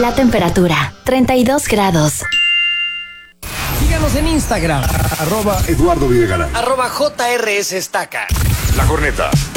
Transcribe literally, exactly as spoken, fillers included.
La temperatura, treinta y dos grados. Síganos en Instagram, arroba Eduardo Videgaray, arroba J R S Estaca. La Corneta.